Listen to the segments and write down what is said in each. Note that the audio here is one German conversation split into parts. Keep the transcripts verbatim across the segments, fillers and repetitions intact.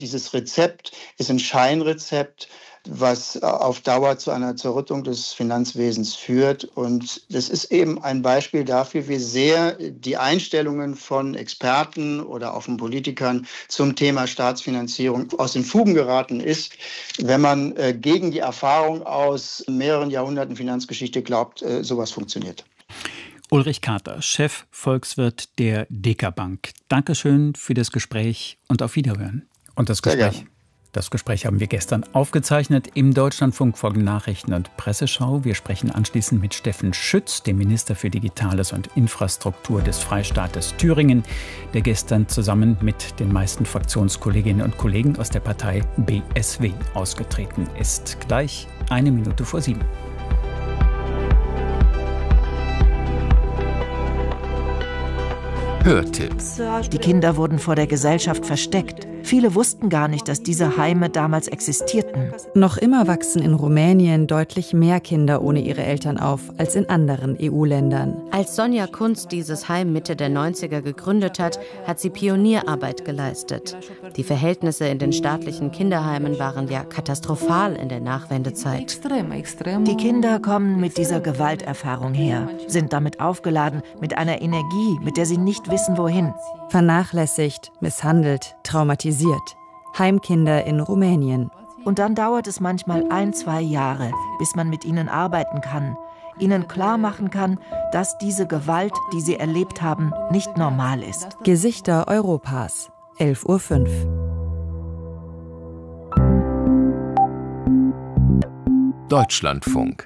Dieses Rezept ist ein Scheinrezept, was auf Dauer zu einer Zerrüttung des Finanzwesens führt. Und das ist eben ein Beispiel dafür, wie sehr die Einstellungen von Experten oder auch von Politikern zum Thema Staatsfinanzierung aus den Fugen geraten ist, wenn man gegen die Erfahrung aus mehreren Jahrhunderten Finanzgeschichte glaubt, sowas funktioniert. Ulrich Kater, Chefvolkswirt der Deka-Bank. Dankeschön für das Gespräch und auf Wiederhören. Und das Gespräch, das Gespräch haben wir gestern aufgezeichnet im Deutschlandfunk folgen Nachrichten und Presseschau. Wir sprechen anschließend mit Steffen Schütz, dem Minister für Digitales und Infrastruktur des Freistaates Thüringen, der gestern zusammen mit den meisten Fraktionskolleginnen und Kollegen aus der Partei B S W ausgetreten ist. Gleich eine Minute vor sieben. Hörtipps. Die Kinder wurden vor der Gesellschaft versteckt. Viele wussten gar nicht, dass diese Heime damals existierten. Noch immer wachsen in Rumänien deutlich mehr Kinder ohne ihre Eltern auf als in anderen E U-Ländern. Als Sonja Kunst dieses Heim Mitte der neunziger gegründet hat, hat sie Pionierarbeit geleistet. Die Verhältnisse in den staatlichen Kinderheimen waren ja katastrophal in der Nachwendezeit. Die Kinder kommen mit dieser Gewalterfahrung her, sind damit aufgeladen, mit einer Energie, mit der sie nicht wissen, wohin. Vernachlässigt, misshandelt, traumatisiert. Heimkinder in Rumänien. Und dann dauert es manchmal ein, zwei Jahre, bis man mit ihnen arbeiten kann, ihnen klar machen kann, dass diese Gewalt, die sie erlebt haben, nicht normal ist. Gesichter Europas, elf Uhr fünf. Deutschlandfunk.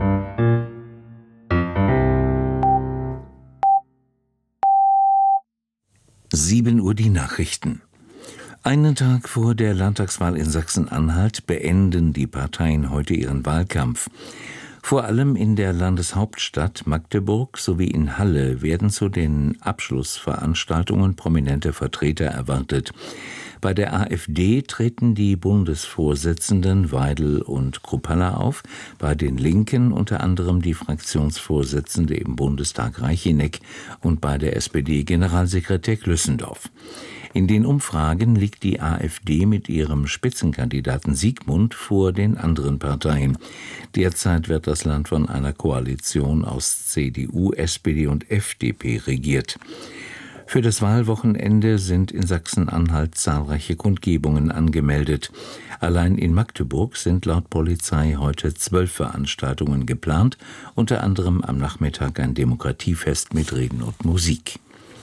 sieben Uhr die Nachrichten. Einen Tag vor der Landtagswahl in Sachsen-Anhalt beenden die Parteien heute ihren Wahlkampf. Vor allem in der Landeshauptstadt Magdeburg sowie in Halle werden zu den Abschlussveranstaltungen prominente Vertreter erwartet. Bei der AfD treten die Bundesvorsitzenden Weidel und Kruppalla auf, bei den Linken unter anderem die Fraktionsvorsitzende im Bundestag Reicheneck und bei der S P D Generalsekretär Glüssendorf. In den Umfragen liegt die AfD mit ihrem Spitzenkandidaten Siegmund vor den anderen Parteien. Derzeit wird das Land von einer Koalition aus C D U, S P D und F D P regiert. Für das Wahlwochenende sind in Sachsen-Anhalt zahlreiche Kundgebungen angemeldet. Allein in Magdeburg sind laut Polizei heute zwölf Veranstaltungen geplant, unter anderem am Nachmittag ein Demokratiefest mit Reden und Musik.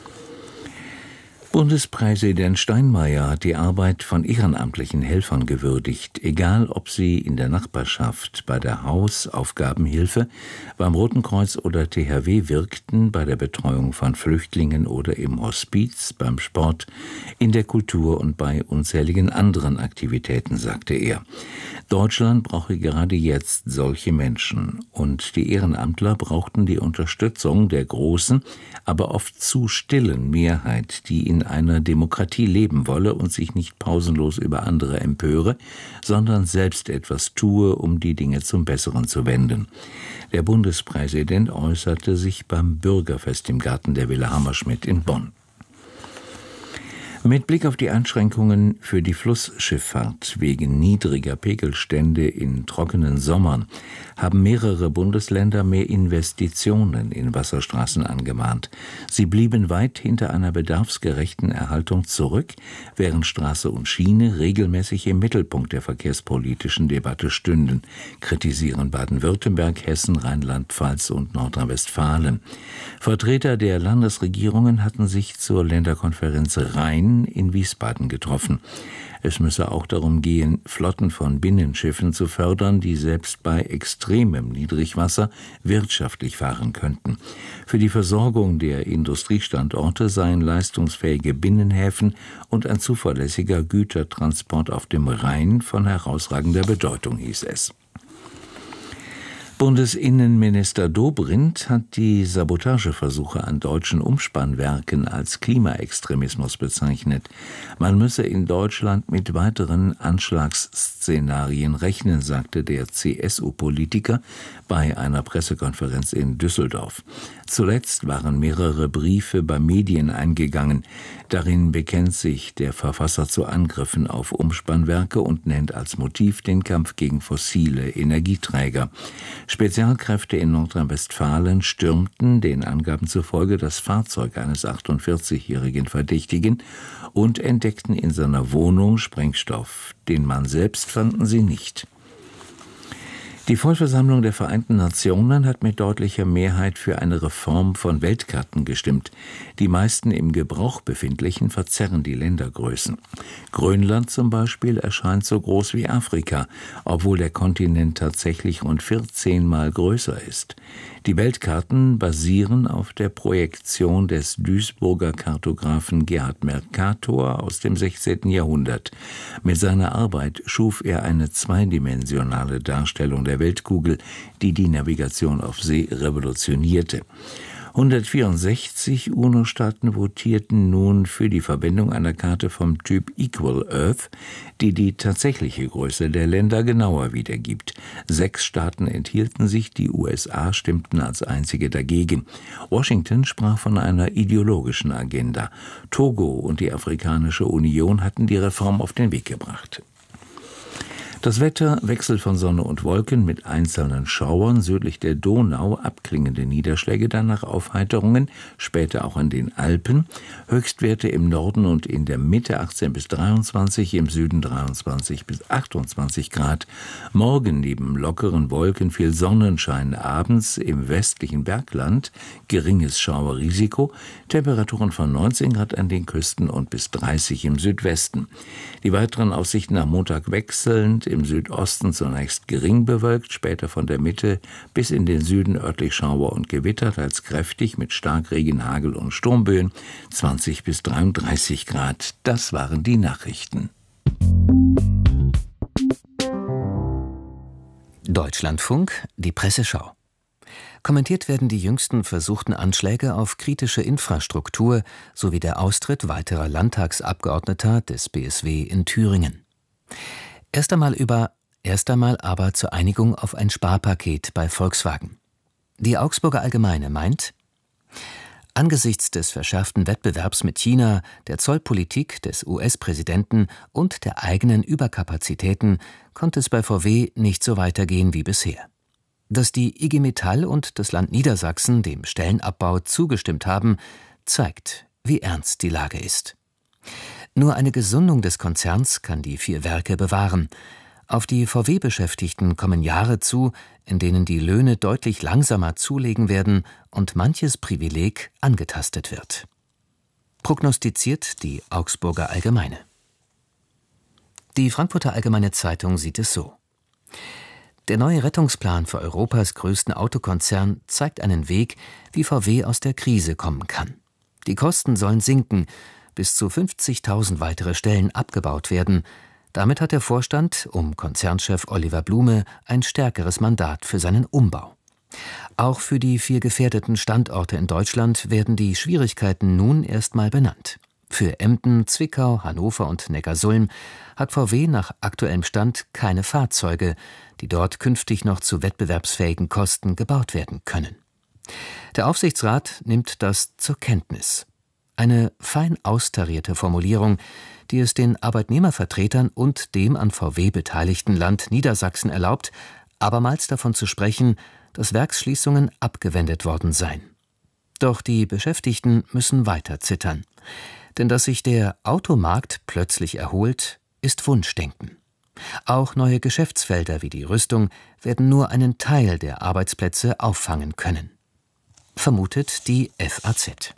Bundespräsident Steinmeier hat die Arbeit von ehrenamtlichen Helfern gewürdigt, egal ob sie in der Nachbarschaft, bei der Hausaufgabenhilfe, beim Roten Kreuz oder T H W wirkten, bei der Betreuung von Flüchtlingen oder im Hospiz, beim Sport, in der Kultur und bei unzähligen anderen Aktivitäten, sagte er. Deutschland brauche gerade jetzt solche Menschen und die Ehrenamtler brauchten die Unterstützung der großen, aber oft zu stillen Mehrheit, die in einer Demokratie leben wolle und sich nicht pausenlos über andere empöre, sondern selbst etwas tue, um die Dinge zum Besseren zu wenden. Der Bundespräsident äußerte sich beim Bürgerfest im Garten der Villa Hammerschmidt in Bonn. Mit Blick auf die Einschränkungen für die Flussschifffahrt wegen niedriger Pegelstände in trockenen Sommern haben mehrere Bundesländer mehr Investitionen in Wasserstraßen angemahnt. Sie blieben weit hinter einer bedarfsgerechten Erhaltung zurück, während Straße und Schiene regelmäßig im Mittelpunkt der verkehrspolitischen Debatte stünden, kritisieren Baden-Württemberg, Hessen, Rheinland-Pfalz und Nordrhein-Westfalen. Vertreter der Landesregierungen hatten sich zur Länderkonferenz Rhein in Wiesbaden getroffen. Es müsse auch darum gehen, Flotten von Binnenschiffen zu fördern, die selbst bei extremem Niedrigwasser wirtschaftlich fahren könnten. Für die Versorgung der Industriestandorte seien leistungsfähige Binnenhäfen und ein zuverlässiger Gütertransport auf dem Rhein von herausragender Bedeutung, hieß es. Bundesinnenminister Dobrindt hat die Sabotageversuche an deutschen Umspannwerken als Klimaextremismus bezeichnet. Man müsse in Deutschland mit weiteren Anschlagsszenarien rechnen, sagte der C S U-Politiker bei einer Pressekonferenz in Düsseldorf. Zuletzt waren mehrere Briefe bei Medien eingegangen. Darin bekennt sich der Verfasser zu Angriffen auf Umspannwerke und nennt als Motiv den Kampf gegen fossile Energieträger. Spezialkräfte in Nordrhein-Westfalen stürmten den Angaben zufolge das Fahrzeug eines achtundvierzigjährigen Verdächtigen und entdeckten in seiner Wohnung Sprengstoff. Den Mann selbst fanden sie nicht. Die Vollversammlung der Vereinten Nationen hat mit deutlicher Mehrheit für eine Reform von Weltkarten gestimmt. Die meisten im Gebrauch befindlichen verzerren die Ländergrößen. Grönland zum Beispiel erscheint so groß wie Afrika, obwohl der Kontinent tatsächlich rund vierzehn Mal größer ist. Die Weltkarten basieren auf der Projektion des Duisburger Kartografen Gerhard Mercator aus dem sechzehnten Jahrhundert. Mit seiner Arbeit schuf er eine zweidimensionale Darstellung der Weltkugel, die die Navigation auf See revolutionierte. hundertvierundsechzig UNO-Staaten votierten nun für die Verwendung einer Karte vom Typ Equal Earth, die die tatsächliche Größe der Länder genauer wiedergibt. Sechs Staaten enthielten sich, die U S A stimmten als einzige dagegen. Washington sprach von einer ideologischen Agenda. Togo und die Afrikanische Union hatten die Reform auf den Weg gebracht. Das Wetter: Wechsel von Sonne und Wolken mit einzelnen Schauern, südlich der Donau abklingende Niederschläge, danach Aufheiterungen, später auch an den Alpen. Höchstwerte im Norden und in der Mitte achtzehn bis dreiundzwanzig, im Süden dreiundzwanzig bis achtundzwanzig Grad. Morgen neben lockeren Wolken viel Sonnenschein, abends im westlichen Bergland geringes Schauerrisiko, Temperaturen von neunzehn Grad an den Küsten und bis dreißig im Südwesten. Die weiteren Aussichten am Montag wechselnd: im Südosten zunächst gering bewölkt, später von der Mitte bis in den Süden örtlich Schauer und Gewitter, teils kräftig mit Starkregen, Hagel und Sturmböen, zwanzig bis dreiunddreißig Grad. Das waren die Nachrichten. Deutschlandfunk, die Presseschau. Kommentiert werden die jüngsten versuchten Anschläge auf kritische Infrastruktur sowie der Austritt weiterer Landtagsabgeordneter des B S W in Thüringen. Erst einmal über, erst einmal aber zur Einigung auf ein Sparpaket bei Volkswagen. Die Augsburger Allgemeine meint: Angesichts des verschärften Wettbewerbs mit China, der Zollpolitik des U S-Präsidenten und der eigenen Überkapazitäten konnte es bei V W nicht so weitergehen wie bisher. Dass die I G Metall und das Land Niedersachsen dem Stellenabbau zugestimmt haben, zeigt, wie ernst die Lage ist. Nur eine Gesundung des Konzerns kann die vier Werke bewahren. Auf die V W-Beschäftigten kommen Jahre zu, in denen die Löhne deutlich langsamer zulegen werden und manches Privileg angetastet wird. Prognostiziert die Augsburger Allgemeine. Die Frankfurter Allgemeine Zeitung sieht es so: Der neue Rettungsplan für Europas größten Autokonzern zeigt einen Weg, wie V W aus der Krise kommen kann. Die Kosten sollen sinken, bis zu fünfzigtausend weitere Stellen abgebaut werden. Damit hat der Vorstand um Konzernchef Oliver Blume ein stärkeres Mandat für seinen Umbau. Auch für die vier gefährdeten Standorte in Deutschland werden die Schwierigkeiten nun erstmal benannt. Für Emden, Zwickau, Hannover und Neckarsulm hat V W nach aktuellem Stand keine Fahrzeuge, die dort künftig noch zu wettbewerbsfähigen Kosten gebaut werden können. Der Aufsichtsrat nimmt das zur Kenntnis. Eine fein austarierte Formulierung, die es den Arbeitnehmervertretern und dem an V W beteiligten Land Niedersachsen erlaubt, abermals davon zu sprechen, dass Werksschließungen abgewendet worden seien. Doch die Beschäftigten müssen weiter zittern. Denn dass sich der Automarkt plötzlich erholt, ist Wunschdenken. Auch neue Geschäftsfelder wie die Rüstung werden nur einen Teil der Arbeitsplätze auffangen können. Vermutet die F A Z.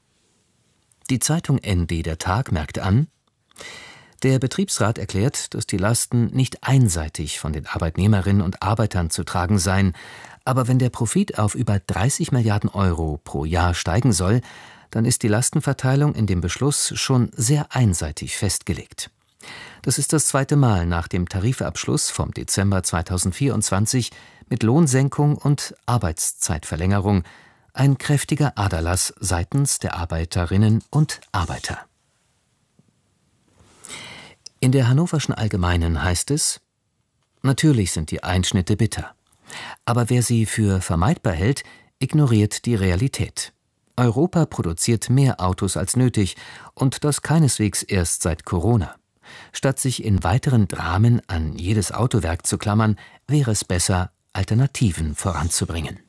Die Zeitung N D Der Tag merkt an: Der Betriebsrat erklärt, dass die Lasten nicht einseitig von den Arbeitnehmerinnen und Arbeitern zu tragen seien, aber wenn der Profit auf über dreißig Milliarden Euro pro Jahr steigen soll, dann ist die Lastenverteilung in dem Beschluss schon sehr einseitig festgelegt. Das ist das zweite Mal nach dem Tarifabschluss vom Dezember zweitausendvierundzwanzig mit Lohnsenkung und Arbeitszeitverlängerung ein kräftiger Aderlass seitens der Arbeiterinnen und Arbeiter. In der Hannoverschen Allgemeinen heißt es: Natürlich sind die Einschnitte bitter. Aber wer sie für vermeidbar hält, ignoriert die Realität. Europa produziert mehr Autos als nötig, und das keineswegs erst seit Corona. Statt sich in weiteren Dramen an jedes Autowerk zu klammern, wäre es besser, Alternativen voranzubringen.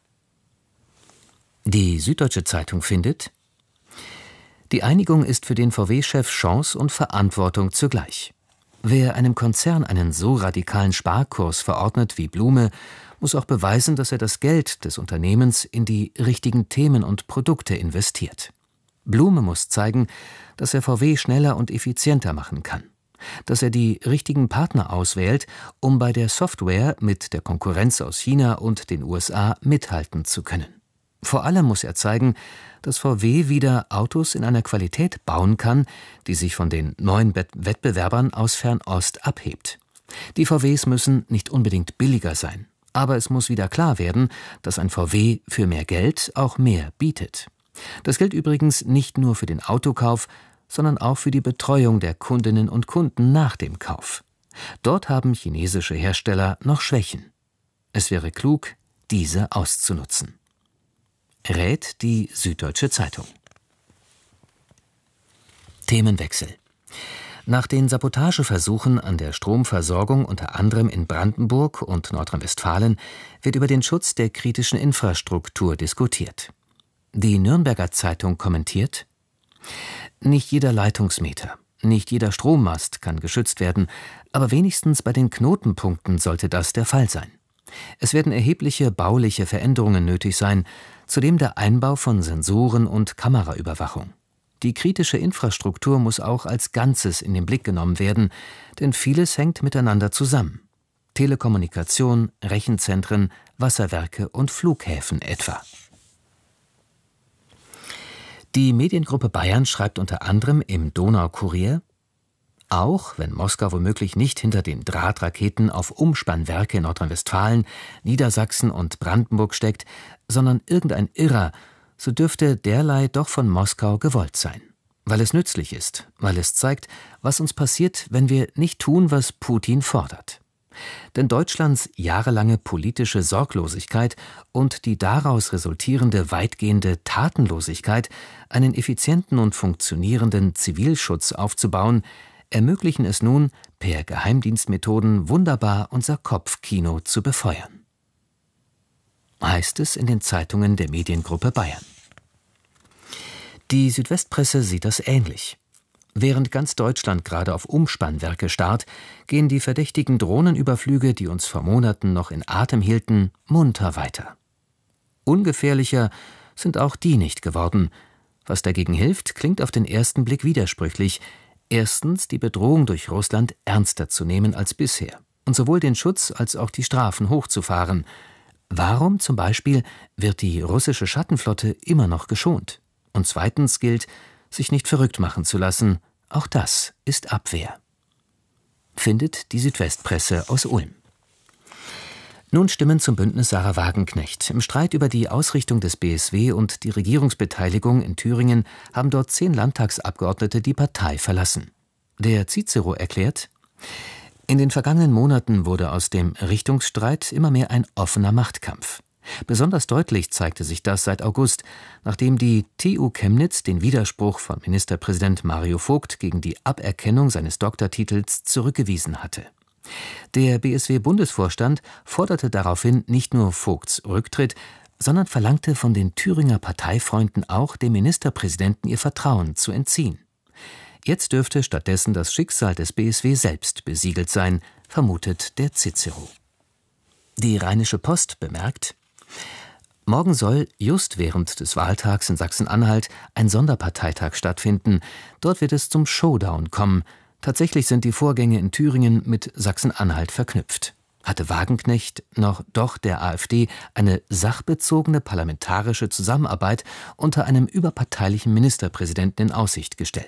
Die Süddeutsche Zeitung findet: Die Einigung ist für den V W-Chef Chance und Verantwortung zugleich. Wer einem Konzern einen so radikalen Sparkurs verordnet wie Blume, muss auch beweisen, dass er das Geld des Unternehmens in die richtigen Themen und Produkte investiert. Blume muss zeigen, dass er V W schneller und effizienter machen kann, dass er die richtigen Partner auswählt, um bei der Software mit der Konkurrenz aus China und den U S A mithalten zu können. Vor allem muss er zeigen, dass V W wieder Autos in einer Qualität bauen kann, die sich von den neuen Wettbewerbern aus Fernost abhebt. Die V Ws müssen nicht unbedingt billiger sein, aber es muss wieder klar werden, dass ein V W für mehr Geld auch mehr bietet. Das gilt übrigens nicht nur für den Autokauf, sondern auch für die Betreuung der Kundinnen und Kunden nach dem Kauf. Dort haben chinesische Hersteller noch Schwächen. Es wäre klug, diese auszunutzen. Rät die Süddeutsche Zeitung. Themenwechsel. Nach den Sabotageversuchen an der Stromversorgung unter anderem in Brandenburg und Nordrhein-Westfalen wird über den Schutz der kritischen Infrastruktur diskutiert. Die Nürnberger Zeitung kommentiert: Nicht jeder Leitungsmeter, nicht jeder Strommast kann geschützt werden, aber wenigstens bei den Knotenpunkten sollte das der Fall sein. Es werden erhebliche bauliche Veränderungen nötig sein, zudem der Einbau von Sensoren und Kameraüberwachung. Die kritische Infrastruktur muss auch als Ganzes in den Blick genommen werden, denn vieles hängt miteinander zusammen. Telekommunikation, Rechenzentren, Wasserwerke und Flughäfen etwa. Die Mediengruppe Bayern schreibt unter anderem im Donaukurier: Auch wenn Moskau womöglich nicht hinter den Drahtraketen auf Umspannwerke in Nordrhein-Westfalen, Niedersachsen und Brandenburg steckt, sondern irgendein Irrer, so dürfte derlei doch von Moskau gewollt sein. Weil es nützlich ist, weil es zeigt, was uns passiert, wenn wir nicht tun, was Putin fordert. Denn Deutschlands jahrelange politische Sorglosigkeit und die daraus resultierende weitgehende Tatenlosigkeit, einen effizienten und funktionierenden Zivilschutz aufzubauen, ermöglichen es nun, per Geheimdienstmethoden wunderbar unser Kopfkino zu befeuern. Heißt es in den Zeitungen der Mediengruppe Bayern. Die Südwestpresse sieht das ähnlich. Während ganz Deutschland gerade auf Umspannwerke starrt, gehen die verdächtigen Drohnenüberflüge, die uns vor Monaten noch in Atem hielten, munter weiter. Ungefährlicher sind auch die nicht geworden. Was dagegen hilft, klingt auf den ersten Blick widersprüchlich. Erstens die Bedrohung durch Russland ernster zu nehmen als bisher und sowohl den Schutz als auch die Strafen hochzufahren. Warum zum Beispiel wird die russische Schattenflotte immer noch geschont? Und zweitens gilt, sich nicht verrückt machen zu lassen. Auch das ist Abwehr. Findet die Südwestpresse aus Ulm. Nun Stimmen zum Bündnis Sarah Wagenknecht. Im Streit über die Ausrichtung des B S W und die Regierungsbeteiligung in Thüringen haben dort zehn Landtagsabgeordnete die Partei verlassen. Der Cicero erklärt: In den vergangenen Monaten wurde aus dem Richtungsstreit immer mehr ein offener Machtkampf. Besonders deutlich zeigte sich das seit August, nachdem die T U Chemnitz den Widerspruch von Ministerpräsident Mario Vogt gegen die Aberkennung seines Doktortitels zurückgewiesen hatte. Der B S W-Bundesvorstand forderte daraufhin nicht nur Vogts Rücktritt, sondern verlangte von den Thüringer Parteifreunden auch, dem Ministerpräsidenten ihr Vertrauen zu entziehen. Jetzt dürfte stattdessen das Schicksal des B S W selbst besiegelt sein, vermutet der Cicero. Die Rheinische Post bemerkt: Morgen soll, just während des Wahltags in Sachsen-Anhalt, ein Sonderparteitag stattfinden. Dort wird es zum Showdown kommen. Tatsächlich sind die Vorgänge in Thüringen mit Sachsen-Anhalt verknüpft. Hatte Wagenknecht noch doch der AfD eine sachbezogene parlamentarische Zusammenarbeit unter einem überparteilichen Ministerpräsidenten in Aussicht gestellt.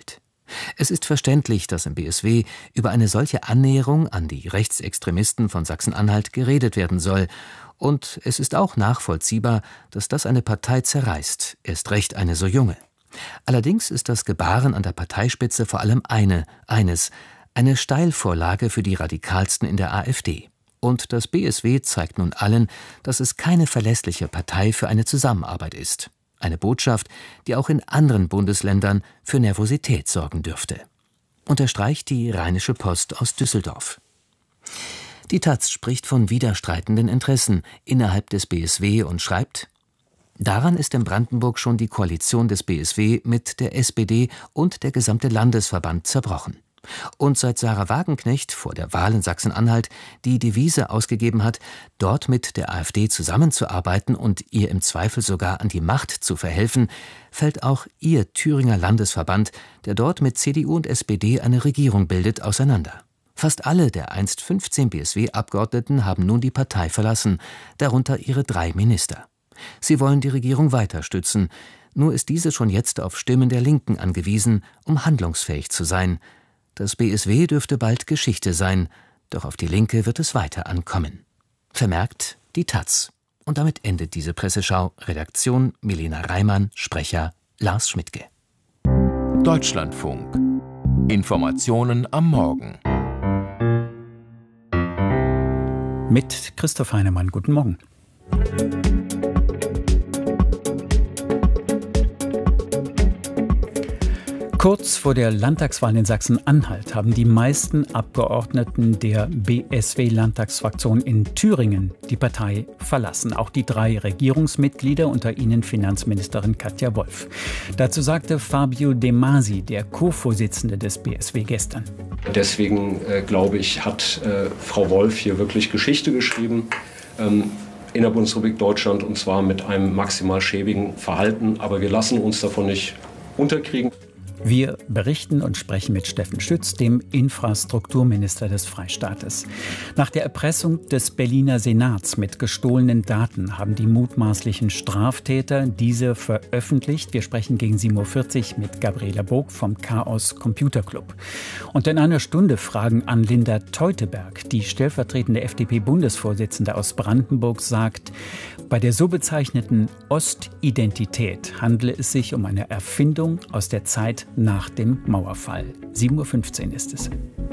Es ist verständlich, dass im B S W über eine solche Annäherung an die Rechtsextremisten von Sachsen-Anhalt geredet werden soll. Und es ist auch nachvollziehbar, dass das eine Partei zerreißt, erst recht eine so junge. Allerdings ist das Gebaren an der Parteispitze vor allem eine, eines, eine Steilvorlage für die Radikalsten in der AfD. Und das B S W zeigt nun allen, dass es keine verlässliche Partei für eine Zusammenarbeit ist. Eine Botschaft, die auch in anderen Bundesländern für Nervosität sorgen dürfte. Unterstreicht die Rheinische Post aus Düsseldorf. Die Taz spricht von widerstreitenden Interessen innerhalb des B S W und schreibt: Daran ist in Brandenburg schon die Koalition des B S W mit der S P D und der gesamte Landesverband zerbrochen. Und seit Sarah Wagenknecht vor der Wahl in Sachsen-Anhalt die Devise ausgegeben hat, dort mit der AfD zusammenzuarbeiten und ihr im Zweifel sogar an die Macht zu verhelfen, fällt auch ihr Thüringer Landesverband, der dort mit C D U und S P D eine Regierung bildet, auseinander. Fast alle der einst fünfzehn B S W-Abgeordneten haben nun die Partei verlassen, darunter ihre drei Minister. Sie wollen die Regierung weiter stützen, nur ist diese schon jetzt auf Stimmen der Linken angewiesen, um handlungsfähig zu sein. Das B S W dürfte bald Geschichte sein, doch auf die Linke wird es weiter ankommen. Vermerkt die Taz. Und damit endet diese Presseschau. Redaktion Milena Reimann, Sprecher Lars Schmidtke. Deutschlandfunk. Informationen am Morgen. Mit Christoph Heinemann. Guten Morgen. Kurz vor der Landtagswahl in Sachsen-Anhalt haben die meisten Abgeordneten der B S W-Landtagsfraktion in Thüringen die Partei verlassen. Auch die drei Regierungsmitglieder, unter ihnen Finanzministerin Katja Wolf. Dazu sagte Fabio De Masi, der Co-Vorsitzende des B S W, gestern. Deswegen, äh, glaube ich, hat äh, Frau Wolf hier wirklich Geschichte geschrieben. Ähm, in der Bundesrepublik Deutschland, und zwar mit einem maximal schäbigen Verhalten. Aber wir lassen uns davon nicht unterkriegen. Wir berichten und sprechen mit Steffen Schütz, dem Infrastrukturminister des Freistaates. Nach der Erpressung des Berliner Senats mit gestohlenen Daten haben die mutmaßlichen Straftäter diese veröffentlicht. Wir sprechen gegen sieben Uhr vierzig mit Gabriela Burg vom Chaos Computer Club. Und in einer Stunde fragen an Linda Teuteberg, die stellvertretende F D P-Bundesvorsitzende aus Brandenburg, sagt, bei der so bezeichneten Ostidentität handele es sich um eine Erfindung aus der Zeit nach dem Mauerfall. sieben Uhr fünfzehn ist es.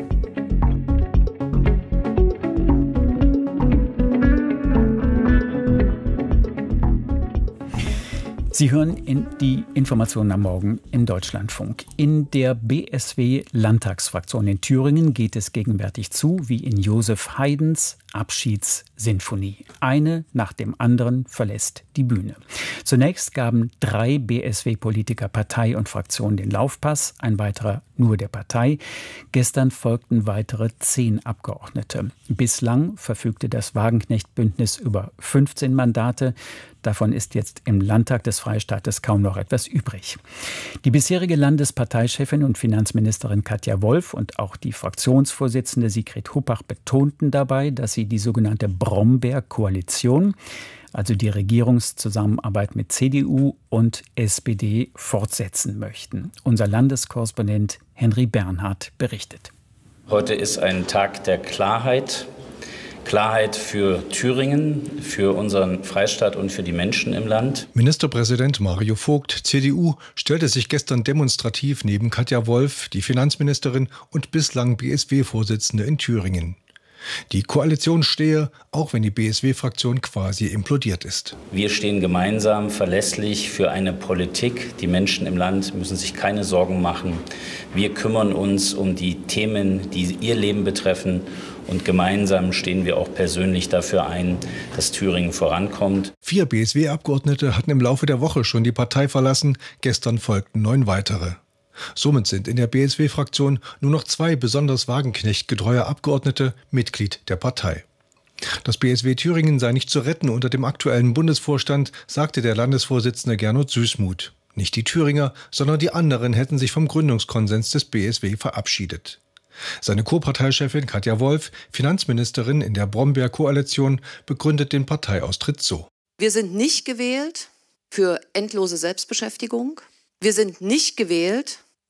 Sie hören in die Informationen am Morgen im Deutschlandfunk. In der B S W-Landtagsfraktion in Thüringen geht es gegenwärtig zu wie in Josef Haydns Abschiedssinfonie. Eine nach dem anderen verlässt die Bühne. Zunächst gaben drei B S W-Politiker Partei und Fraktion den Laufpass, ein weiterer nur der Partei. Gestern folgten weitere zehn Abgeordnete. Bislang verfügte das Wagenknecht-Bündnis über fünfzehn Mandate. Davon ist jetzt im Landtag des Freistaates kaum noch etwas übrig. Die bisherige Landesparteichefin und Finanzministerin Katja Wolf und auch die Fraktionsvorsitzende Sigrid Huppach betonten dabei, dass sie die sogenannte Brombeer-Koalition, also die Regierungszusammenarbeit mit C D U und S P D, fortsetzen möchten. Unser Landeskorrespondent Henry Bernhard berichtet. Heute ist ein Tag der Klarheit. Klarheit für Thüringen, für unseren Freistaat und für die Menschen im Land. Ministerpräsident Mario Vogt, C D U, stellte sich gestern demonstrativ neben Katja Wolf, die Finanzministerin und bislang B S W-Vorsitzende in Thüringen. Die Koalition stehe, auch wenn die B S W-Fraktion quasi implodiert ist. Wir stehen gemeinsam verlässlich für eine Politik. Die Menschen im Land müssen sich keine Sorgen machen. Wir kümmern uns um die Themen, die ihr Leben betreffen. Und gemeinsam stehen wir auch persönlich dafür ein, dass Thüringen vorankommt. Vier B S W-Abgeordnete hatten im Laufe der Woche schon die Partei verlassen. Gestern folgten neun weitere. Somit sind in der B S W-Fraktion nur noch zwei besonders Wagenknecht-getreue Abgeordnete Mitglied der Partei. Das B S W Thüringen sei nicht zu retten unter dem aktuellen Bundesvorstand, sagte der Landesvorsitzende Gernot Süßmuth. Nicht die Thüringer, sondern die anderen hätten sich vom Gründungskonsens des B S W verabschiedet. Seine Co-Parteichefin Katja Wolf, Finanzministerin in der Brombeer-Koalition, begründet den Parteiaustritt so. Wir sind nicht gewählt für endlose Selbstbeschäftigung. Wir sind nicht gewählt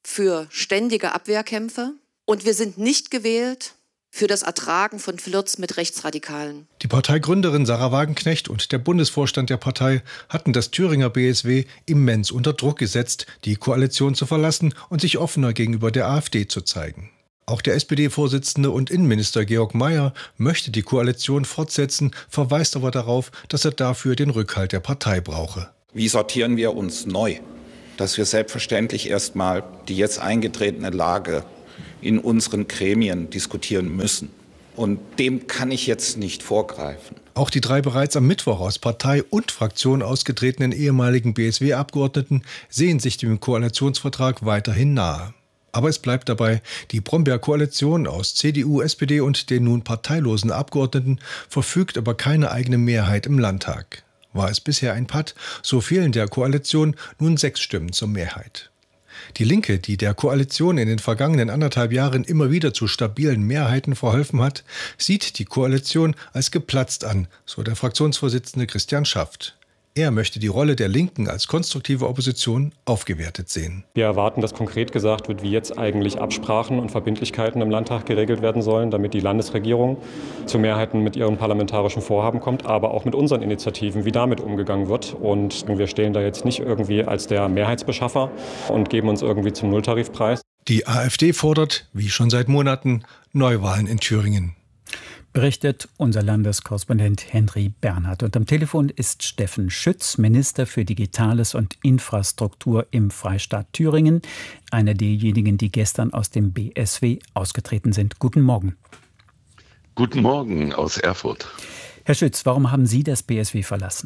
für ständige Abwehrkämpfe und wir sind nicht gewählt für das Ertragen von Flirts mit Rechtsradikalen. Die Parteigründerin Sahra Wagenknecht und der Bundesvorstand der Partei hatten das Thüringer B S W immens unter Druck gesetzt, die Koalition zu verlassen und sich offener gegenüber der AfD zu zeigen. Auch der S P D-Vorsitzende und Innenminister Georg Mayer möchte die Koalition fortsetzen, verweist aber darauf, dass er dafür den Rückhalt der Partei brauche. Wie sortieren wir uns neu? Dass wir selbstverständlich erstmal die jetzt eingetretene Lage in unseren Gremien diskutieren müssen. Und dem kann ich jetzt nicht vorgreifen. Auch die drei bereits am Mittwoch aus Partei und Fraktion ausgetretenen ehemaligen B S W-Abgeordneten sehen sich dem Koalitionsvertrag weiterhin nahe. Aber es bleibt dabei, die Brombeer-Koalition aus C D U, S P D und den nun parteilosen Abgeordneten verfügt über keine eigene Mehrheit im Landtag. War es bisher ein Patt, so fehlen der Koalition nun sechs Stimmen zur Mehrheit. Die Linke, die der Koalition in den vergangenen anderthalb Jahren immer wieder zu stabilen Mehrheiten verholfen hat, sieht die Koalition als geplatzt an, so der Fraktionsvorsitzende Christian Schaft. Er möchte die Rolle der Linken als konstruktive Opposition aufgewertet sehen. Wir erwarten, dass konkret gesagt wird, wie jetzt eigentlich Absprachen und Verbindlichkeiten im Landtag geregelt werden sollen, damit die Landesregierung zu Mehrheiten mit ihrem parlamentarischen Vorhaben kommt, aber auch mit unseren Initiativen, wie damit umgegangen wird. Und wir stehen da jetzt nicht irgendwie als der Mehrheitsbeschaffer und geben uns irgendwie zum Nulltarifpreis. Die AfD fordert, wie schon seit Monaten, Neuwahlen in Thüringen. Berichtet unser Landeskorrespondent Henry Bernhard. Und am Telefon ist Steffen Schütz, Minister für Digitales und Infrastruktur im Freistaat Thüringen, einer derjenigen, die gestern aus dem B S W ausgetreten sind. Guten Morgen. Guten Morgen aus Erfurt. Herr Schütz, warum haben Sie das B S W verlassen?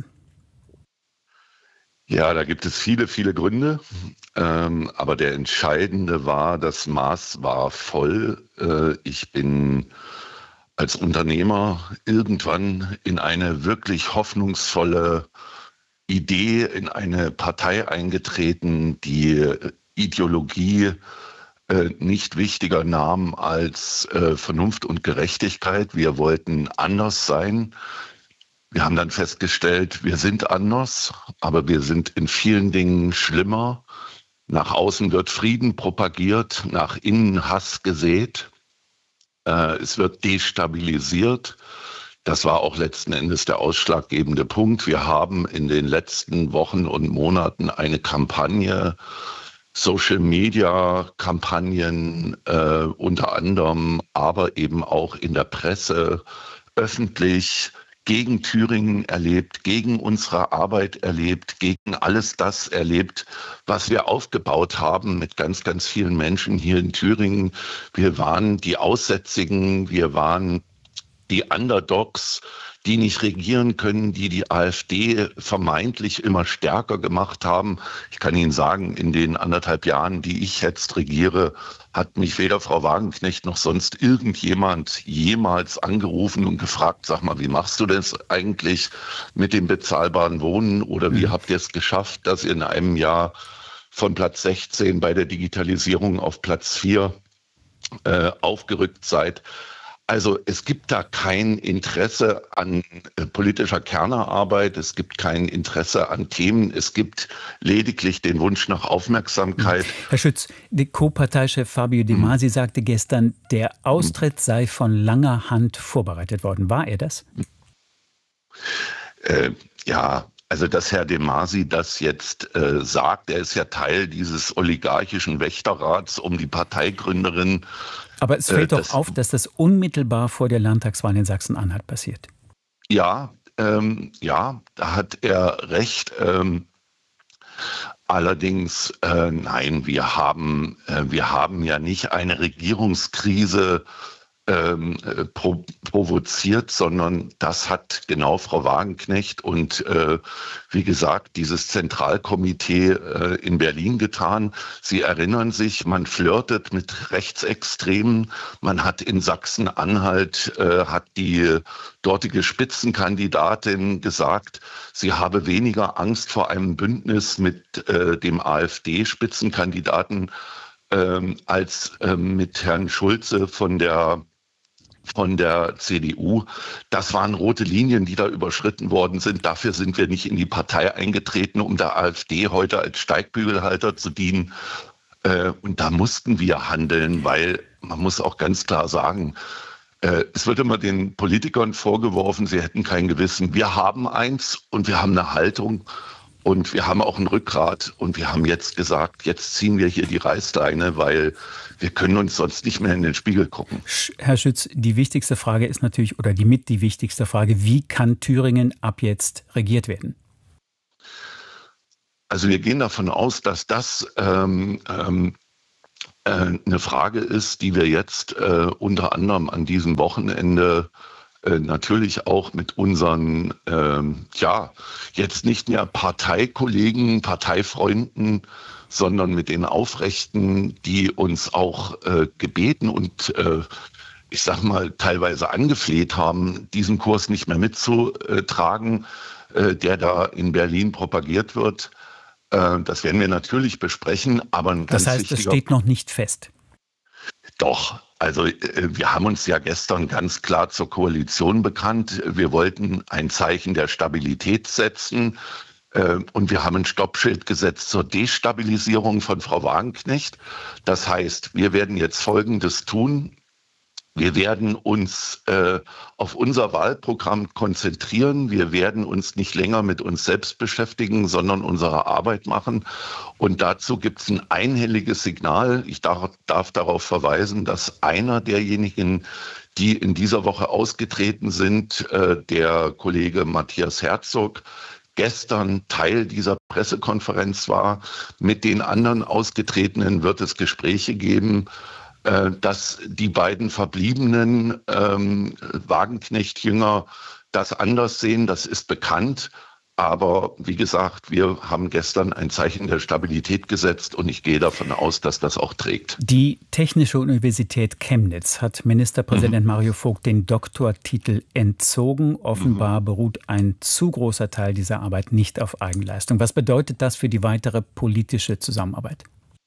Ja, da gibt es viele, viele Gründe. Ähm, aber der entscheidende war, das Maß war voll. Äh, ich bin als Unternehmer irgendwann in eine wirklich hoffnungsvolle Idee, in eine Partei eingetreten, die Ideologie äh, nicht wichtiger nahm als äh, Vernunft und Gerechtigkeit. Wir wollten anders sein. Wir haben dann festgestellt, wir sind anders, aber wir sind in vielen Dingen schlimmer. Nach außen wird Frieden propagiert, nach innen Hass gesät. Es wird destabilisiert. Das war auch letzten Endes der ausschlaggebende Punkt. Wir haben in den letzten Wochen und Monaten eine Kampagne, Social-Media-Kampagnen äh, unter anderem, aber eben auch in der Presse öffentlich gegen Thüringen erlebt, gegen unsere Arbeit erlebt, gegen alles das erlebt, was wir aufgebaut haben mit ganz, ganz vielen Menschen hier in Thüringen. Wir waren die Aussätzigen, wir waren die Underdogs, die nicht regieren können, die die AfD vermeintlich immer stärker gemacht haben. Ich kann Ihnen sagen, in den anderthalb Jahren, die ich jetzt regiere, hat mich weder Frau Wagenknecht noch sonst irgendjemand jemals angerufen und gefragt, sag mal, wie machst du das eigentlich mit dem bezahlbaren Wohnen oder wie habt ihr es geschafft, dass ihr in einem Jahr von Platz sechzehn bei der Digitalisierung auf Platz vier äh, aufgerückt seid? Also es gibt da kein Interesse an äh, politischer Kernerarbeit, es gibt kein Interesse an Themen, es gibt lediglich den Wunsch nach Aufmerksamkeit. Herr Schütz, der Co-Parteichef Fabio De Masi hm. sagte gestern, der Austritt sei von langer Hand vorbereitet worden. War er das? Äh, ja, also dass Herr De Masi das jetzt äh, sagt, er ist ja Teil dieses oligarchischen Wächterrats um die Parteigründerin. Aber es fällt äh, doch auf, dass das unmittelbar vor der Landtagswahl in Sachsen-Anhalt passiert. Ja, ähm, ja, da hat er recht. Ähm, allerdings, äh, nein, wir haben, äh, wir haben ja nicht eine Regierungskrise ähm, pro, provoziert, sondern das hat genau Frau Wagenknecht und äh, wie gesagt, dieses Zentralkomitee äh, in Berlin getan. Sie erinnern sich, man flirtet mit Rechtsextremen. Man hat in Sachsen-Anhalt, äh, hat die dortige Spitzenkandidatin gesagt, sie habe weniger Angst vor einem Bündnis mit äh, dem AfD-Spitzenkandidaten äh, als äh, mit Herrn Schulze von der von der C D U. Das waren rote Linien, die da überschritten worden sind. Dafür sind wir nicht in die Partei eingetreten, um der AfD heute als Steigbügelhalter zu dienen. Äh, und da mussten wir handeln, weil man muss auch ganz klar sagen, äh, es wird immer den Politikern vorgeworfen, sie hätten kein Gewissen. Wir haben eins und wir haben eine Haltung. Und wir haben auch ein Rückgrat und wir haben jetzt gesagt, jetzt ziehen wir hier die Reißleine, weil wir können uns sonst nicht mehr in den Spiegel gucken. Herr Schütz, die wichtigste Frage ist natürlich, oder die mit die wichtigste Frage, wie kann Thüringen ab jetzt regiert werden? Also wir gehen davon aus, dass das ähm, ähm, äh, eine Frage ist, die wir jetzt äh, unter anderem an diesem Wochenende natürlich auch mit unseren, ähm, ja, jetzt nicht mehr Parteikollegen, Parteifreunden, sondern mit den Aufrechten, die uns auch äh, gebeten und, äh, ich sag mal, teilweise angefleht haben, diesen Kurs nicht mehr mitzutragen, äh, der da in Berlin propagiert wird. Äh, das werden wir natürlich besprechen, aber ein ganz Das heißt, es steht noch nicht fest. Doch. Also wir haben uns ja gestern ganz klar zur Koalition bekannt. Wir wollten ein Zeichen der Stabilität setzen und wir haben ein Stoppschild gesetzt zur Destabilisierung von Frau Wagenknecht. Das heißt, wir werden jetzt Folgendes tun. Wir werden uns äh, auf unser Wahlprogramm konzentrieren. Wir werden uns nicht länger mit uns selbst beschäftigen, sondern unsere Arbeit machen. Und dazu gibt es ein einhelliges Signal. Ich darf, darf darauf verweisen, dass einer derjenigen, die in dieser Woche ausgetreten sind, äh, der Kollege Matthias Herzog, gestern Teil dieser Pressekonferenz war. Mit den anderen Ausgetretenen wird es Gespräche geben, dass die beiden verbliebenen ähm, Wagenknecht-Jünger das anders sehen, das ist bekannt. Aber wie gesagt, wir haben gestern ein Zeichen der Stabilität gesetzt und ich gehe davon aus, dass das auch trägt. Die Technische Universität Chemnitz hat Ministerpräsident mhm. Mario Vogt den Doktortitel entzogen. Offenbar mhm. beruht ein zu großer Teil dieser Arbeit nicht auf Eigenleistung. Was bedeutet das für die weitere politische Zusammenarbeit?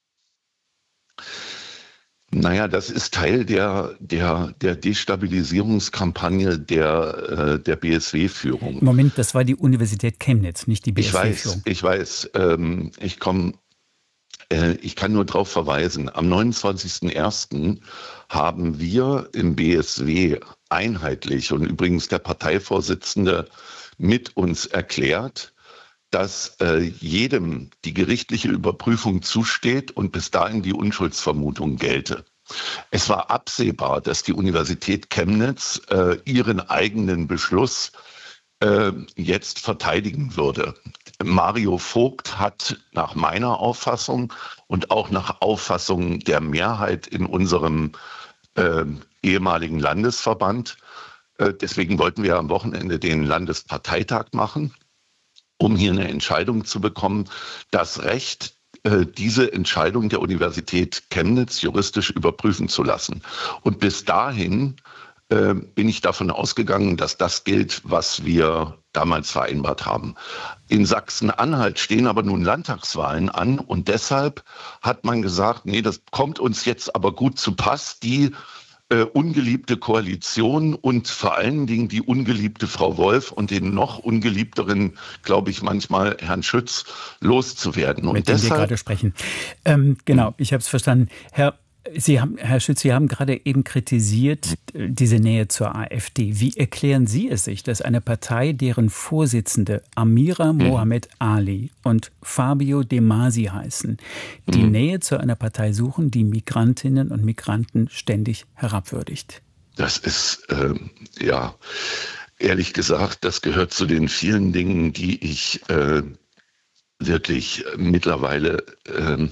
Naja, das ist Teil der, der, der Destabilisierungskampagne der, äh, der B S W-Führung. Moment, das war die Universität Chemnitz, nicht die B S W-Führung. Ich weiß, ich weiß. Ähm, ich komme, äh, ich kann nur darauf verweisen. Am neunundzwanzigsten ersten haben wir im B S W einheitlich und übrigens der Parteivorsitzende mit uns erklärt, dass äh, jedem die gerichtliche Überprüfung zusteht und bis dahin die Unschuldsvermutung gelte. Es war absehbar, dass die Universität Chemnitz äh, ihren eigenen Beschluss äh, jetzt verteidigen würde. Mario Vogt hat nach meiner Auffassung und auch nach Auffassung der Mehrheit in unserem äh, ehemaligen Landesverband, äh, deswegen wollten wir am Wochenende den Landesparteitag machen, um hier eine Entscheidung zu bekommen, das Recht, äh, diese Entscheidung der Universität Chemnitz juristisch überprüfen zu lassen. Und bis dahin äh, bin ich davon ausgegangen, dass das gilt, was wir damals vereinbart haben. In Sachsen-Anhalt stehen aber nun Landtagswahlen an und deshalb hat man gesagt, nee, das kommt uns jetzt aber gut zu Pass, die Äh, ungeliebte Koalition und vor allen Dingen die ungeliebte Frau Wolf und den noch ungeliebteren, glaube ich, manchmal Herrn Schütz loszuwerden. Und mit dem deshalb, wir gerade sprechen. Ähm, genau, ich habe es verstanden. Herr, Sie haben, Herr Schütz, Sie haben gerade eben kritisiert diese Nähe zur AfD. Wie erklären Sie es sich, dass eine Partei, deren Vorsitzende Amira Mohamed Ali und Fabio De Masi heißen, die mhm. Nähe zu einer Partei suchen, die Migrantinnen und Migranten ständig herabwürdigt? Das ist, äh, ja, ehrlich gesagt, das gehört zu den vielen Dingen, die ich äh, wirklich mittlerweile äh,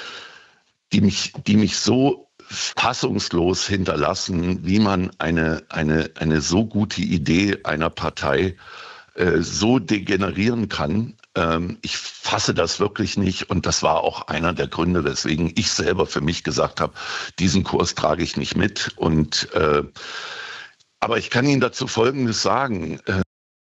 die mich, die mich so fassungslos hinterlassen, wie man eine, eine, eine so gute Idee einer Partei äh, so degenerieren kann. Ähm, ich fasse das wirklich nicht und das war auch einer der Gründe, weswegen ich selber für mich gesagt habe, diesen Kurs trage ich nicht mit. Und äh, aber ich kann Ihnen dazu Folgendes sagen. Äh,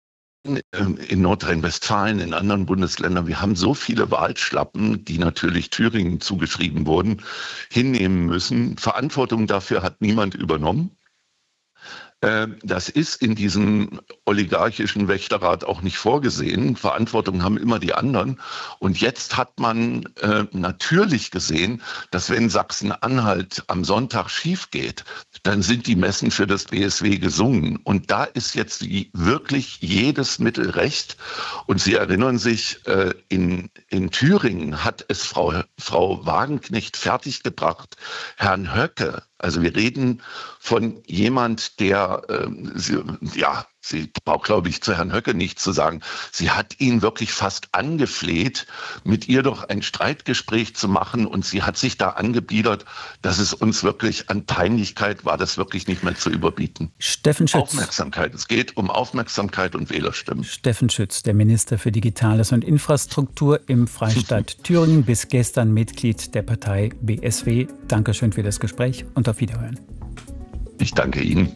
In Nordrhein-Westfalen, in anderen Bundesländern, wir haben so viele Wahlschlappen, die natürlich Thüringen zugeschrieben wurden, hinnehmen müssen. Verantwortung dafür hat niemand übernommen. Das ist in diesem oligarchischen Wächterrat auch nicht vorgesehen. Verantwortung haben immer die anderen. Und jetzt hat man äh, natürlich gesehen, dass wenn Sachsen-Anhalt am Sonntag schief geht, dann sind die Messen für das B S W gesungen. Und da ist jetzt die, wirklich jedes Mittel recht. Und Sie erinnern sich, äh, in, in Thüringen hat es Frau, Frau Wagenknecht fertiggebracht, Herrn Höcke, also wir reden von jemand, der, äh, sie, ja, sie braucht, glaube ich, zu Herrn Höcke nichts zu sagen. Sie hat ihn wirklich fast angefleht, mit ihr doch ein Streitgespräch zu machen. Und sie hat sich da angebiedert, dass es uns wirklich an Peinlichkeit war, das wirklich nicht mehr zu überbieten. Steffen Schütz. Aufmerksamkeit. Es geht um Aufmerksamkeit und Wählerstimmen. Steffen Schütz, der Minister für Digitales und Infrastruktur im Freistaat Thüringen, bis gestern Mitglied der Partei B S W. Dankeschön für das Gespräch und auf Wiederhören. Ich danke Ihnen.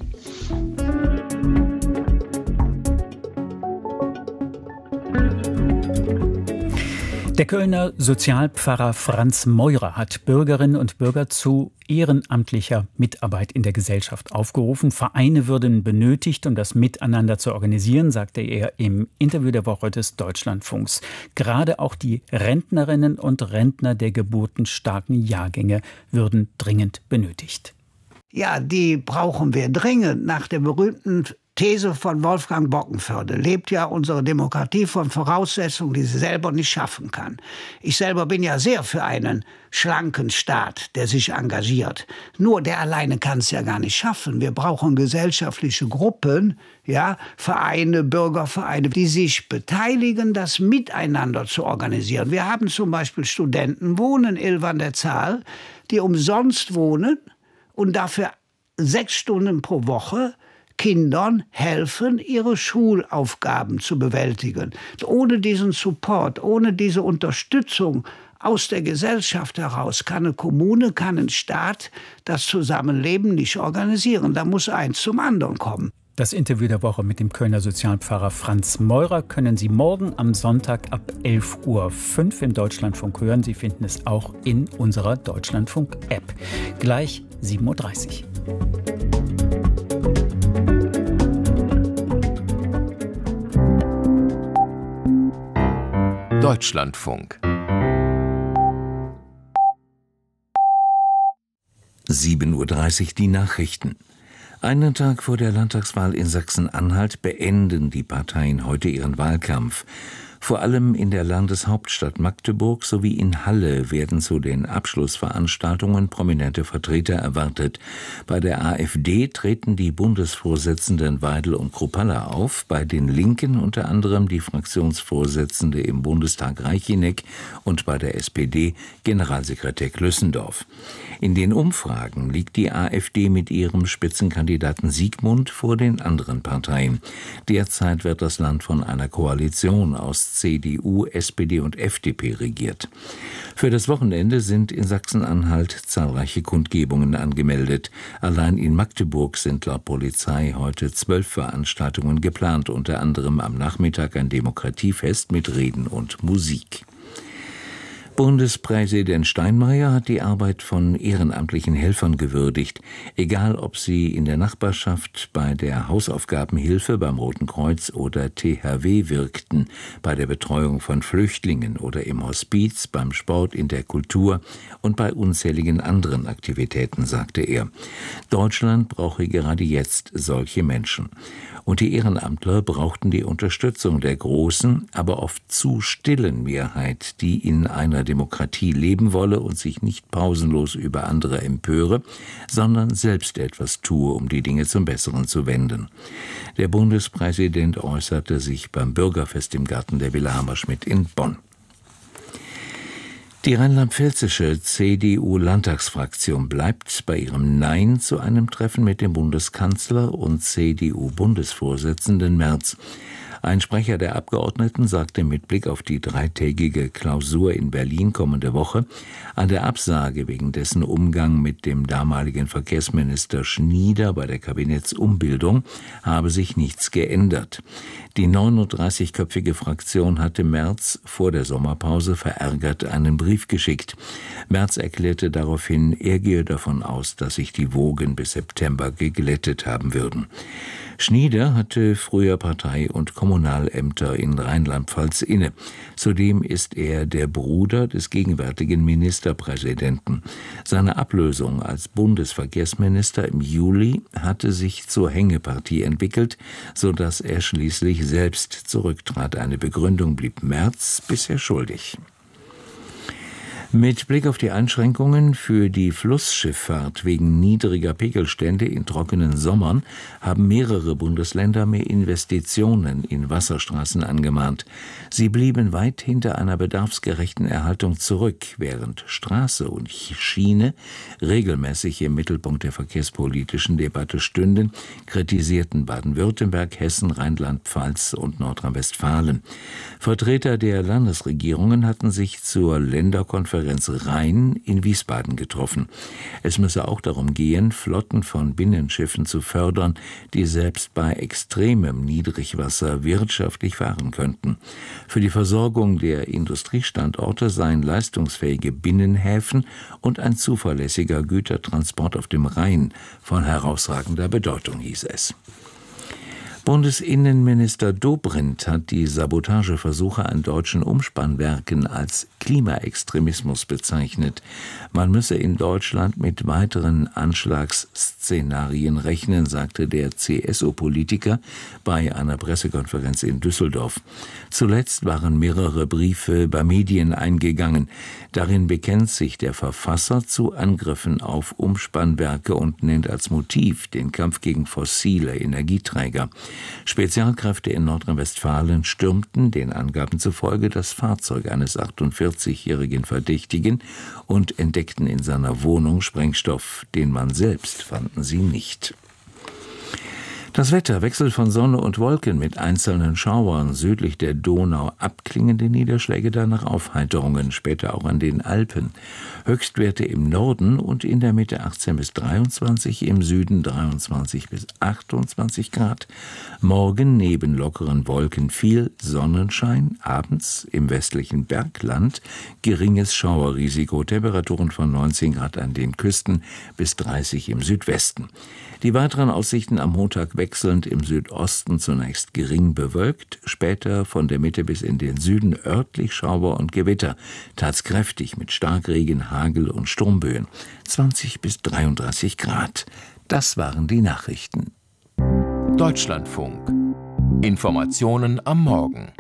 Der Kölner Sozialpfarrer Franz Meurer hat Bürgerinnen und Bürger zu ehrenamtlicher Mitarbeit in der Gesellschaft aufgerufen. Vereine würden benötigt, um das Miteinander zu organisieren, sagte er im Interview der Woche des Deutschlandfunks. Gerade auch die Rentnerinnen und Rentner der geburtenstarken Jahrgänge würden dringend benötigt. Ja, die brauchen wir dringend. Nach der berühmten These von Wolfgang Bockenförde lebt ja unsere Demokratie von Voraussetzungen, die sie selber nicht schaffen kann. Ich selber bin ja sehr für einen schlanken Staat, der sich engagiert. Nur der alleine kann es ja gar nicht schaffen. Wir brauchen gesellschaftliche Gruppen, ja, Vereine, Bürgervereine, die sich beteiligen, das miteinander zu organisieren. Wir haben zum Beispiel Studentenwohnen, elf an der Zahl, die umsonst wohnen und dafür sechs Stunden pro Woche Kindern helfen, ihre Schulaufgaben zu bewältigen. Ohne diesen Support, ohne diese Unterstützung aus der Gesellschaft heraus kann eine Kommune, kann ein Staat das Zusammenleben nicht organisieren. Da muss eins zum anderen kommen. Das Interview der Woche mit dem Kölner Sozialpfarrer Franz Meurer können Sie morgen am Sonntag ab elf Uhr fünf im Deutschlandfunk hören. Sie finden es auch in unserer Deutschlandfunk-App. Gleich sieben Uhr dreißig. Deutschlandfunk. sieben Uhr dreißig die Nachrichten. Einen Tag vor der Landtagswahl in Sachsen-Anhalt beenden die Parteien heute ihren Wahlkampf. Vor allem in der Landeshauptstadt Magdeburg sowie in Halle werden zu den Abschlussveranstaltungen prominente Vertreter erwartet. Bei der AfD treten die Bundesvorsitzenden Weidel und Kruppalla auf, bei den Linken unter anderem die Fraktionsvorsitzende im Bundestag Reicheneck und bei der S P D Generalsekretär Klössendorf. In den Umfragen liegt die AfD mit ihrem Spitzenkandidaten Siegmund vor den anderen Parteien. Derzeit wird das Land von einer Koalition aus C D U, S P D und F D P regiert. Für das Wochenende sind in Sachsen-Anhalt zahlreiche Kundgebungen angemeldet. Allein in Magdeburg sind laut Polizei heute zwölf Veranstaltungen geplant, unter anderem am Nachmittag ein Demokratiefest mit Reden und Musik. Bundespräsident Steinmeier hat die Arbeit von ehrenamtlichen Helfern gewürdigt, egal ob sie in der Nachbarschaft, bei der Hausaufgabenhilfe beim Roten Kreuz oder T H W wirkten, bei der Betreuung von Flüchtlingen oder im Hospiz, beim Sport, in der Kultur und bei unzähligen anderen Aktivitäten, sagte er. Deutschland brauche gerade jetzt solche Menschen. Und die Ehrenamtler brauchten die Unterstützung der großen, aber oft zu stillen Mehrheit, die in einer Demokratie leben wolle und sich nicht pausenlos über andere empöre, sondern selbst etwas tue, um die Dinge zum Besseren zu wenden. Der Bundespräsident äußerte sich beim Bürgerfest im Garten der Villa Hammerschmidt in Bonn. Die rheinland-pfälzische C D U-Landtagsfraktion bleibt bei ihrem Nein zu einem Treffen mit dem Bundeskanzler und C D U-Bundesvorsitzenden Merz. Ein Sprecher der Abgeordneten sagte mit Blick auf die dreitägige Klausur in Berlin kommende Woche, an der Absage wegen dessen Umgang mit dem damaligen Verkehrsminister Schnieder bei der Kabinettsumbildung habe sich nichts geändert. Die neununddreißigköpfige Fraktion hatte Merz vor der Sommerpause verärgert einen Brief geschickt. Merz erklärte daraufhin, er gehe davon aus, dass sich die Wogen bis September geglättet haben würden. Schnieder hatte früher Partei- und Kommunalämter in Rheinland-Pfalz inne. Zudem ist er der Bruder des gegenwärtigen Ministerpräsidenten. Seine Ablösung als Bundesverkehrsminister im Juli hatte sich zur Hängepartie entwickelt, sodass er schließlich selbst zurücktrat. Eine Begründung blieb Merz bisher schuldig. Mit Blick auf die Einschränkungen für die Flussschifffahrt wegen niedriger Pegelstände in trockenen Sommern haben mehrere Bundesländer mehr Investitionen in Wasserstraßen angemahnt. Sie blieben weit hinter einer bedarfsgerechten Erhaltung zurück, während Straße und Schiene regelmäßig im Mittelpunkt der verkehrspolitischen Debatte stünden, kritisierten Baden-Württemberg, Hessen, Rheinland-Pfalz und Nordrhein-Westfalen. Vertreter der Landesregierungen hatten sich zur Länderkonferenz Rhein in Wiesbaden getroffen. Es müsse auch darum gehen, Flotten von Binnenschiffen zu fördern, die selbst bei extremem Niedrigwasser wirtschaftlich fahren könnten. Für die Versorgung der Industriestandorte seien leistungsfähige Binnenhäfen und ein zuverlässiger Gütertransport auf dem Rhein von herausragender Bedeutung, hieß es. Bundesinnenminister Dobrindt hat die Sabotageversuche an deutschen Umspannwerken als Klimaextremismus bezeichnet. Man müsse in Deutschland mit weiteren Anschlagsszenarien rechnen, sagte der C S U-Politiker bei einer Pressekonferenz in Düsseldorf. Zuletzt waren mehrere Briefe bei Medien eingegangen. Darin bekennt sich der Verfasser zu Angriffen auf Umspannwerke und nennt als Motiv den Kampf gegen fossile Energieträger. Spezialkräfte in Nordrhein-Westfalen stürmten den Angaben zufolge das Fahrzeug eines achtundvierzigjährigen Verdächtigen und entdeckten in seiner Wohnung Sprengstoff. Den Mann selbst fanden sie nicht. Das Wetter: Wechsel von Sonne und Wolken mit einzelnen Schauern, südlich der Donau abklingende Niederschläge, danach Aufheiterungen, später auch an den Alpen. Höchstwerte im Norden und in der Mitte achtzehn bis dreiundzwanzig, im Süden dreiundzwanzig bis achtundzwanzig Grad. Morgen neben lockeren Wolken viel Sonnenschein, abends im westlichen Bergland geringes Schauerrisiko, Temperaturen von neunzehn Grad an den Küsten bis dreißig im Südwesten. Die weiteren Aussichten am Montag wechselnd: im Südosten zunächst gering bewölkt, später von der Mitte bis in den Süden örtlich Schauer und Gewitter, teils kräftig mit Starkregen, Hagel und Sturmböen. zwanzig bis dreiunddreißig Grad. Das waren die Nachrichten. Deutschlandfunk. Informationen am Morgen.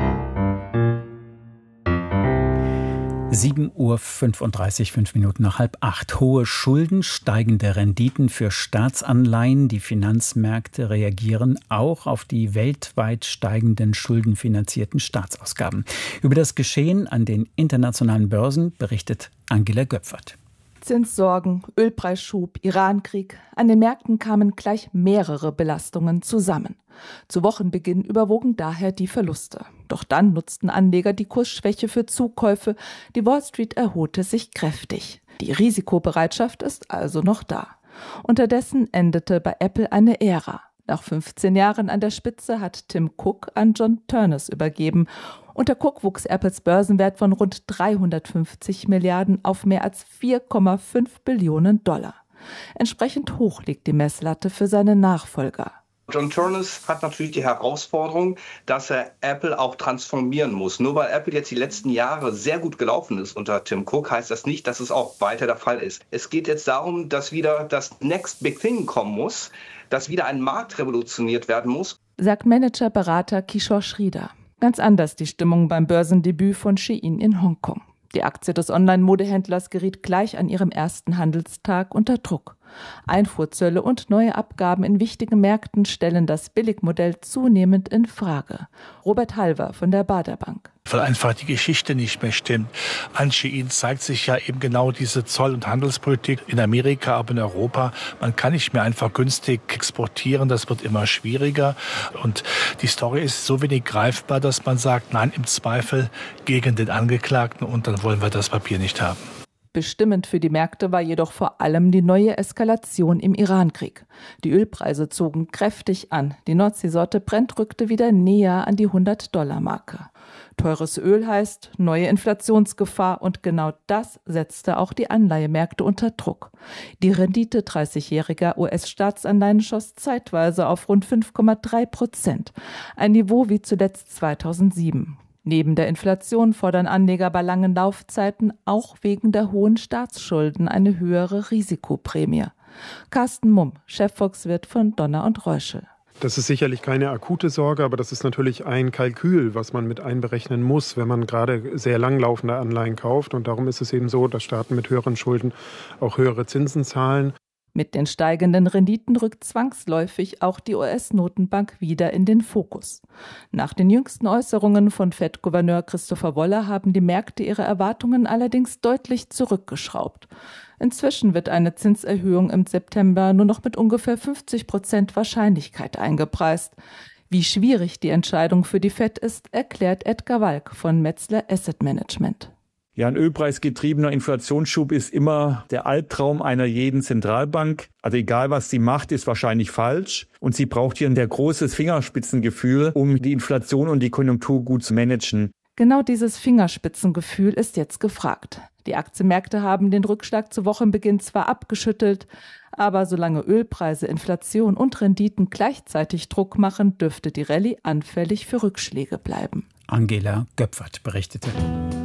sieben Uhr fünfunddreißig, fünf Minuten nach halb acht. Hohe Schulden, steigende Renditen für Staatsanleihen. Die Finanzmärkte reagieren auch auf die weltweit steigenden schuldenfinanzierten Staatsausgaben. Über das Geschehen an den internationalen Börsen berichtet Angela Göpfert. Zinssorgen, Ölpreisschub, Irankrieg. An den Märkten kamen gleich mehrere Belastungen zusammen. Zu Wochenbeginn überwogen daher die Verluste. Doch dann nutzten Anleger die Kursschwäche für Zukäufe. Die Wall Street erholte sich kräftig. Die Risikobereitschaft ist also noch da. Unterdessen endete bei Apple eine Ära. Nach fünfzehn Jahren an der Spitze hat Tim Cook an John Ternus übergeben. Unter Cook wuchs Apples Börsenwert von rund dreihundertfünfzig Milliarden auf mehr als vier Komma fünf Billionen Dollar. Entsprechend hoch liegt die Messlatte für seine Nachfolger. John Ternus hat natürlich die Herausforderung, dass er Apple auch transformieren muss. Nur weil Apple jetzt die letzten Jahre sehr gut gelaufen ist unter Tim Cook, heißt das nicht, dass es auch weiter der Fall ist. Es geht jetzt darum, dass wieder das Next Big Thing kommen muss, dass wieder ein Markt revolutioniert werden muss, sagt Managerberater Kishore Sridhar. Ganz anders die Stimmung beim Börsendebüt von Shein in Hongkong. Die Aktie des Online-Modehändlers geriet gleich an ihrem ersten Handelstag unter Druck. Einfuhrzölle und neue Abgaben in wichtigen Märkten stellen das Billigmodell zunehmend in Frage. Robert Halver von der Baader Bank. Weil einfach die Geschichte nicht mehr stimmt. An Shein zeigt sich ja eben genau diese Zoll- und Handelspolitik in Amerika, aber in Europa. Man kann nicht mehr einfach günstig exportieren, das wird immer schwieriger. Und die Story ist so wenig greifbar, dass man sagt, nein, im Zweifel gegen den Angeklagten und dann wollen wir das Papier nicht haben. Bestimmend für die Märkte war jedoch vor allem die neue Eskalation im Irankrieg. Die Ölpreise zogen kräftig an. Die Nordseesorte Brent rückte wieder näher an die hundert-Dollar-Marke. Teures Öl heißt neue Inflationsgefahr und genau das setzte auch die Anleihemärkte unter Druck. Die Rendite dreißigjähriger U S-Staatsanleihen schoss zeitweise auf rund fünf Komma drei Prozent, ein Niveau wie zuletzt zweitausendsieben. Neben der Inflation fordern Anleger bei langen Laufzeiten auch wegen der hohen Staatsschulden eine höhere Risikoprämie. Carsten Mumm, Chefvolkswirt von Donner und Reuschel. Das ist sicherlich keine akute Sorge, aber das ist natürlich ein Kalkül, was man mit einberechnen muss, wenn man gerade sehr langlaufende Anleihen kauft. Und darum ist es eben so, dass Staaten mit höheren Schulden auch höhere Zinsen zahlen. Mit den steigenden Renditen rückt zwangsläufig auch die U S-Notenbank wieder in den Fokus. Nach den jüngsten Äußerungen von Fed-Gouverneur Christopher Waller haben die Märkte ihre Erwartungen allerdings deutlich zurückgeschraubt. Inzwischen wird eine Zinserhöhung im September nur noch mit ungefähr fünfzig Prozent Wahrscheinlichkeit eingepreist. Wie schwierig die Entscheidung für die Fed ist, erklärt Edgar Walk von Metzler Asset Management. Ja, ein ölpreisgetriebener Inflationsschub ist immer der Albtraum einer jeden Zentralbank. Also egal, was sie macht, ist wahrscheinlich falsch. Und sie braucht hier ein sehr großes Fingerspitzengefühl, um die Inflation und die Konjunktur gut zu managen. Genau dieses Fingerspitzengefühl ist jetzt gefragt. Die Aktienmärkte haben den Rückschlag zu Wochenbeginn zwar abgeschüttelt, aber solange Ölpreise, Inflation und Renditen gleichzeitig Druck machen, dürfte die Rallye anfällig für Rückschläge bleiben. Angela Göpfert berichtete.